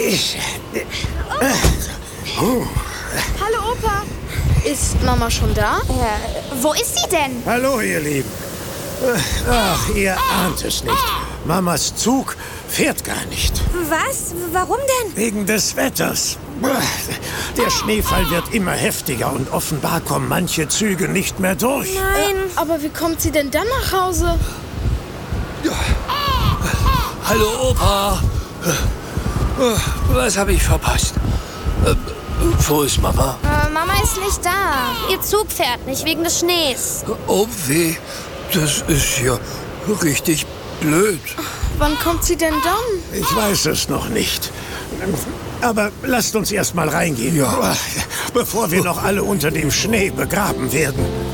Hallo, Opa. Ist Mama schon da? Wo ist sie denn? Hallo, ihr Lieben. Ach, ihr ahnt es nicht. Mamas Zug fährt gar nicht. Was? Warum denn? Wegen des Wetters. Der Schneefall wird immer heftiger und offenbar kommen manche Züge nicht mehr durch. Nein. Aber wie kommt sie denn dann nach Hause? Hallo, Opa. Was habe ich verpasst? Wo ist Mama? Mama ist nicht da. Ihr Zug fährt nicht wegen des Schnees. Oh weh, das ist ja richtig blöd. Wann kommt sie denn dann? Ich weiß es noch nicht. Aber lasst uns erst mal reingehen, Ja. bevor wir noch alle unter dem Schnee begraben werden.